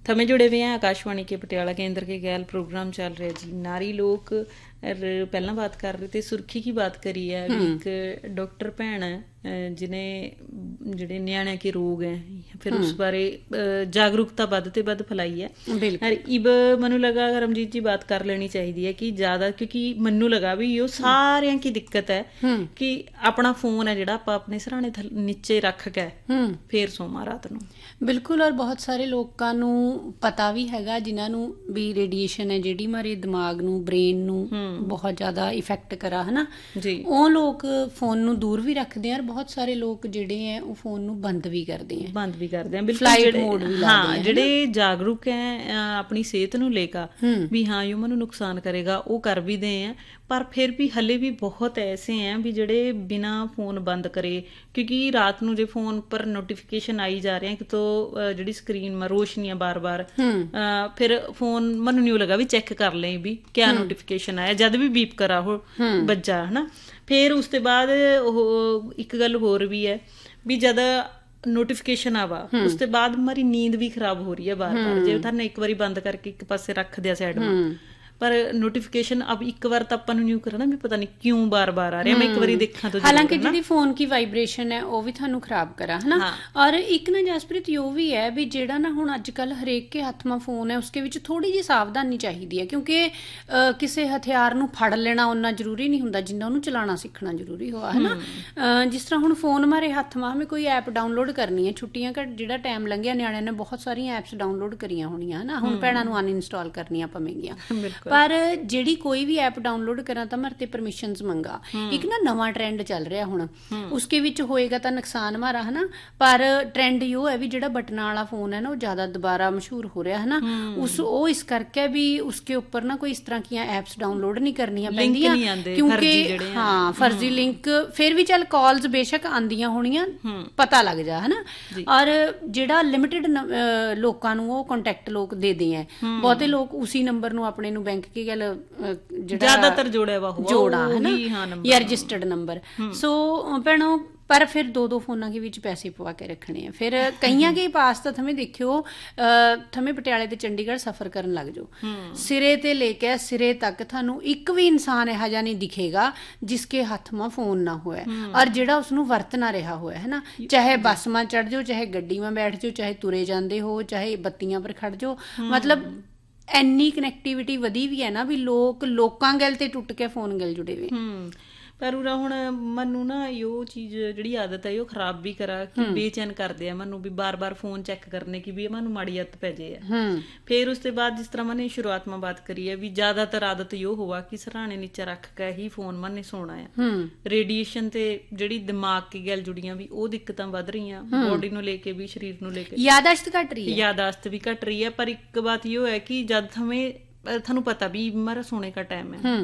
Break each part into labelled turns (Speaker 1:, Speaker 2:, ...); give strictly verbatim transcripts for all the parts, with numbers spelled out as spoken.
Speaker 1: थमें जुड़े हुए हैं आकाशवाणी के पटियाला केंद्र के गैल प्रोग्राम चल रहे जी नारी लोक पहला बात कर रहे थे सुर्खी की बात करी है एक डॉक्टर भैन है जिन्हें ਜਿਹੜੇ ਨਿਆਣਿਆਂ के रोग हैं फिर उस बारे जागरूकता ਵੱਧ ਤੇ ਵੱਧ फैलाई है और इब मनु लगा रमजीत जी बात कर लेनी चाहिए है कि ज्यादा क्योंकि मनु लगा भी यो सारिਆਂ की दिक्कत है कि अपना फोन है ਜਿਹੜਾ ਆਪਾਂ ਆਪਣੇ ਸਰਾਣੇ ਨੀਚੇ ਰੱਖ ਕੇ ਫੇਰ ਸੋਮਾ ਰਾਤ ਨੂੰ
Speaker 2: ਬਿਲਕੁਲ ਔਰ ਬਹੁਤ ਸਾਰੇ ਲੋਕਾਂ ਨੂੰ ਪਤਾ ਵੀ ਹੈਗਾ ਜਿਨ੍ਹਾਂ ਨੂੰ ਵੀ ਰੇਡੀਏਸ਼ਨ ਹੈ ਜਿਹੜੀ ਮਾਰੇ ਦਿਮਾਗ ਨੂੰ ਬ੍ਰੇਨ ਨੂੰ ਬਹੁਤ ਜ਼ਿਆਦਾ ਇਫੈਕਟ ਕਰਾ ਹਨਾ ਜੀ ਉਹ ਲੋਕ ਫੋਨ ਨੂੰ ਦੂਰ ਵੀ ਰੱਖਦੇ ਆ ਔਰ ਬਹੁਤ ਸਾਰੇ ਲੋਕ ਜਿਹੜੇ ਆ ਉਹ ਫੋਨ ਨੂੰ ਬੰਦ ਵੀ ਕਰਦੇ ਆ
Speaker 1: ਬੰਦ ਵੀ ਕਰਦੇ ਆ ਬਿਲਕੁਲ ਜਿਹੜੇ ਹਾਂ ਜਿਹੜੇ ਜਾਗਰੂਕ ਹੈ ਆਪਣੀ ਸਿਹਤ ਨੂੰ ਲੈ ਕੇ ਵੀ ਹਾਂ ਇਹ ਮੈਨੂੰ ਨੁਕਸਾਨ ਕਰੇਗਾ ਉਹ ਕਰ ਵੀ ਦੇ ਆ पर फिर भी हले भी बहुत ऐसे हैं भी जड़े बिना फोन बंद करे क्योंकि रात ਨੂੰ ਜੇ फोन पर नोटिफिकेशन आई जा रहे हैं कि तो ਜਿਹੜੀ स्क्रीन में रोशनियां बार बार फिर फोन ਮੈਨੂੰ नहीं लगा भी चेक कर लें भी क्या नोटिफिकेशन आया जद भी बीप करा हो बज्जा है ना फिर उस ते बाद एक गल होर भी है भी जद नोटिफिकेशन आवा उस ते बाद हमारी नींद भी खराब हो रही है बार बार जे थाने एक बारी बंद करके एक पासे रख दिया साइड में पर नोटिफिकेशन अब एक बार तो अपन न्यू करना भी पता नहीं क्यों बार बार आ रहा है मैं एक बारी देखा तो
Speaker 2: हालांकि जिहड़ी फोन की वाइब्रेशन है वो भी थानू खराब करा है ना और एक ना जसप्रीत यो भी है भी जेड़ा ना हुण अजकल हरेक के हथ में फोन है उसके विच थोड़ी जी सावधानी चाहिए है क्योंकि किसी हथियार नू फड़ लेना उन्ना जरूरी नहीं हुंदा जिन्ना उन्हूं चलाना सीखना जरूरी हुआ है ना जिस तरह हुण फोन मारे हथ में हमें कोई ऐप डाउनलोड करनी है छुट्टियां घट जेड़ा टाइम लंघिया नियाणियां ने बहुत सारियां ऐप्स डाउनलोड करियां होणियां है ना हुण भैणां नू अनइंस्टॉल करनियां पवेंगियां पर ਜਿਹੜੀ ਕੋਈ ਵੀ ਐਪ ਡਾਊਨਲੋਡ ਕਰਾਂ ਤਾਂ ਮਰਤੇ ਪਰਮਿਸ਼ਨਸ ਮੰਗਾ ਇੱਕ ਨਾ ਨਵਾਂ ਟ੍ਰੈਂਡ ਚੱਲ ਰਿਹਾ ਹੁਣ ਉਸਕੇ ਵਿੱਚ ਹੋਏਗਾ ਤਾਂ ਨੁਕਸਾਨ ਮਾਰਾ ਹੈ ਨਾ ਪਰ ਟ੍ਰੈਂਡ ਇਹ ਹੈ ਵੀ ਜਿਹੜਾ ਬਟਨਾਂ ਵਾਲਾ ਫੋਨ ਹੈ ਨਾ ਉਹ ਜ਼ਿਆਦਾ ਦੁਬਾਰਾ ਮਸ਼ਹੂਰ ਹੋ ਰਿਹਾ ਹੈ ਨਾ ਉਸ ਉਹ ਇਸ ਕਰਕੇ ਵੀ ਉਸਕੇ ਉੱਪਰ ਨਾ ਕੋਈ ਇਸ ਤਰ੍ਹਾਂ ਦੀਆਂ ਐਪਸ ਡਾਊਨਲੋਡ ਨਹੀਂ ਕਰਨੀਆਂ ਪੈਂਦੀਆਂ ਕਿਉਂਕਿ ਹਾਂ ਫਰਜ਼ੀ ਲਿੰਕ ਫਿਰ ਵੀ ਚੱਲ ਕਾਲਸ ਬੇਸ਼ੱਕ ਆਉਂਦੀਆਂ ਹੋਣੀਆਂ ਪਤਾ ਲੱਗ ਜਾ ਹੈ ਨਾ ਔਰ ਜਿਹੜਾ ਲਿਮਿਟਡ ਲੋਕਾਂ ਨੂੰ ਉਹ ਕੰਟੈਕਟ ਲੋਕ ਦੇ ਦੇ ਹੈ ਬਹੁਤੇ ਲੋਕ ਉਸੇ ਨੰਬਰ ਨੂੰ ਆਪਣੇ ਨੂੰ ਬੈਂਕ ਕੇ ਗੱਲ
Speaker 1: ਜ਼ਿਆਦਾਤਰ ਜੋੜਿਆ ਵਾ ਹੁਆ
Speaker 2: ਜੋੜਾ है ना या रजिस्टर्ड नंबर सो भैणों पर फिर दो दो फोना के विच पैसे पवा के रखने हैं फिर कईयां के पास तो थमें देखियो थमें पटियाले ते चंडीगढ़ सफर करन लग जाओ सिरे ते लेके सिरे तक थानू एक भी इंसान इहा जिहा नहीं दिखेगा जिसके हथ में फोन ना होए और जिहड़ा उसनू वरत ना रहा होए है ना चाहे बस में चढ़ जाओ चाहे गड्डी में बैठ जाओ चाहे तुरे जांदे हो चाहे बत्तियां पर खड़ जाओ मतलब ਇੰਨੀ ਕਨੈਕਟੀਵਿਟੀ ਵਧੀ ਵੀ ਹੈ ਨਾ ਵੀ ਲੋਕ ਲੋਕਾਂ ਗੱਲ ਤੇ ਟੁੱਟ ਕੇ ਫੋਨ ਗੱਲ ਜੁੜੇ ਹੋਏ
Speaker 1: ਪਰ ਉਰਾ ਹੁਣ ਮੈਨੂੰ ਨਾ ਇਹ ਚੀਜ਼ ਜਿਹੜੀ ਆਦਤ ਹੈ ਉਹ ਖਰਾਬ ਵੀ ਕਰਾ ਕਿ ਬੇਚੈਨ ਕਰਦੇ ਆ ਮੈਨੂੰ ਵੀ ਬਾਰ-ਬਾਰ ਫੋਨ ਚੈੱਕ ਕਰਨੇ की भी ਮੈਨੂੰ ਮਾੜੀ ਆਦਤ ਪੈ ਜੇ ਹੈ ਫਿਰ ਉਸ ਤੋਂ ਬਾਅਦ ਜਿਸ ਤਰ੍ਹਾਂ ਮੈਨੇ ਸ਼ੁਰੂਆਤ में बात करी है भी ਜ਼ਿਆਦਾਤਰ ਆਦਤ ਇਹ ਹੋਵਾ ਕਿ ਸਰਾਣੇ ਨੀਚੇ ਰੱਖ ਕੇ ਹੀ ਫੋਨ ਮੈਨੇ ਸੋਣਾ ਹੈ ਰੇਡੀਏਸ਼ਨ ਤੇ ਜਿਹੜੀ ਦਿਮਾਗ ਕੀ ਗੱਲ ਜੁੜੀਆਂ ਵੀ ਉਹ ਦਿੱਕਤਾਂ ਵੱਧ ਰਹੀਆਂ ਬੋਡੀ ਨੂੰ ਲੈ ਕੇ ਵੀ ਸਰੀਰ ਨੂੰ ਲੈ ਕੇ
Speaker 2: ਯਾਦਾਸ਼ਤ ਘਟ ਰਹੀ ਹੈ
Speaker 1: ਯਾਦਾਸ਼ਤ ਵੀ ਘਟ ਰਹੀ ਹੈ ਪਰ ਇੱਕ ਬਾਤ ਇਹ ਹੈ ਕਿ ਜਦ ਹमें ਤੁਹਾਨੂੰ ਪਤਾ ਵੀ ਮੇਰਾ ਸੋने का टाइम है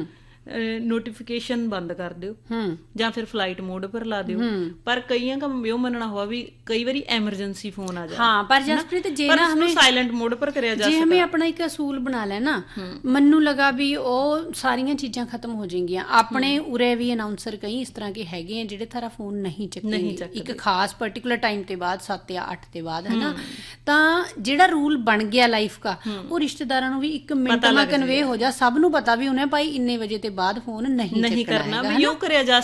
Speaker 1: ਨੋਟੀਫਿਕੇਸ਼ਨ ਬੰਦ ਕਰ ਦਿਓ ਜਾਂ ਫਿਰ ਫਲਾਈਟ ਮੋਡ ਪਰ ਲਾ ਦਿਓ ਪਰ ਕਈਆਂ ਦਾ ਇਹ ਮੰਨਣਾ ਹੋਵਾ ਵੀ ਕਈ ਵਾਰੀ ਐਮਰਜੈਂਸੀ ਫੋਨ ਆ ਜਾਂਦਾ
Speaker 2: ਹਾਂ ਪਰ ਜਸਪ੍ਰੀਤ ਜੇ ਨਾ
Speaker 1: ਹਮੇ ਸਾਇਲੈਂਟ ਮੋਡ ਪਰ ਕਰਿਆ ਜਾ ਸਕਦਾ
Speaker 2: ਜੇ ਹਮੇ ਆਪਣਾ ਇੱਕ ਅਸੂਲ ਬਣਾ ਲੈ ਨਾ ਮੈਨੂੰ ਲਗਾ ਵੀ ਉਹ ਸਾਰੀਆਂ ਚੀਜ਼ਾਂ ਖਤਮ ਹੋ ਜਾਣਗੀਆਂ ਆਪਣੇ ਉਰੇ ਵੀ ਅਨਾਉਂਸਰ ਕਈ ਇਸ ਤਰ੍ਹਾਂ ਕੇ ਹੈਗੇ ਆ ਜਿਹੜੇ ਥਾਰਾ ਫੋਨ ਨਹੀਂ ਚੱਕਦੇ ਇੱਕ ਖਾਸ ਪਾਰਟਿਕੂਲਰ ਟਾਈਮ ਤੇ ਬਾਅਦ ਸੱਤ ਜਾਂ ਅੱਠ ਤੇ ਬਾਅਦ ਹੈ ਨਾ ਤਾਂ ਜਿਹੜਾ ਰੂਲ ਬਣ ਗਿਆ ਲਾਈਫ ਦਾ ਉਹ ਰਿਸ਼ਤੇਦਾਰਾਂ ਨੂੰ ਵੀ ਇੱਕ ਮਿੰਟ ਮਾ ਕਨਵੇ ਹੋ ਜਾ ਸਭ ਨੂੰ ਪਤਾ ਵੀ ਉਹਨੇ ਭਾਈ ਇੰਨੇ ਵਜੇ ਤੇ बाद फोन नहीं
Speaker 1: नहीं करना भी यूं करे जा